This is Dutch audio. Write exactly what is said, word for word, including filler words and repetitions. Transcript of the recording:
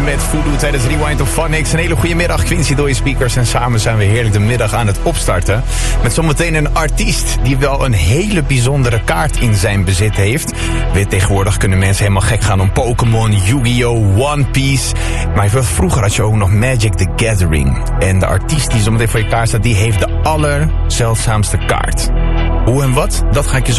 met Voodoo tijdens Rewind of Phonics. Een hele goede middag, Quincy door je speakers. En samen zijn we heerlijk de middag aan het opstarten. Met zometeen een artiest die wel een hele bijzondere kaart in zijn bezit heeft. Weet, tegenwoordig kunnen mensen helemaal gek gaan om Pokémon, Yu-Gi-Oh!, One Piece. Maar vroeger had je ook nog Magic the Gathering. En de artiest die zometeen voor je kaart staat, die heeft de allerzeldzaamste kaart. Hoe en wat? Dat ga ik je zo